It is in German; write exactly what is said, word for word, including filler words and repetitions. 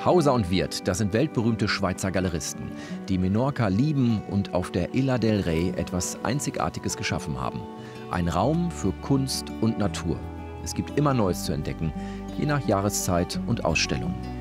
Hauser und Wirth, das sind weltberühmte Schweizer Galeristen, die Menorca lieben und auf der Ilha del Rey etwas Einzigartiges geschaffen haben. Ein Raum für Kunst und Natur. Es gibt immer Neues zu entdecken, je nach Jahreszeit und Ausstellung.